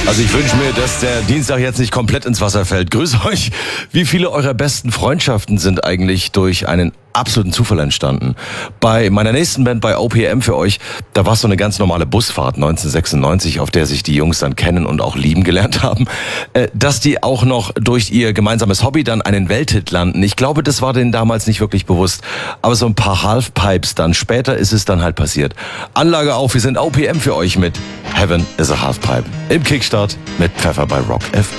Also ich wünsche mir, dass der Dienstag jetzt nicht komplett ins Wasser fällt. Grüß euch. Wie viele eurer besten Freundschaften sind eigentlich durch einen absoluten Zufall entstanden? Bei meiner nächsten Band, bei OPM für euch, da war es so eine ganz normale Busfahrt 1996, auf der sich die Jungs dann kennen und auch lieben gelernt haben. Dass die auch noch durch ihr gemeinsames Hobby dann einen Welthit landen, ich glaube, das war denen damals nicht wirklich bewusst. Aber so ein paar Halfpipes dann, später ist es dann halt passiert. Anlage auf, wir sind OPM für euch mit Heaven is a Halfpipe. Im Kickstart mit Pfeffer bei Rock FM.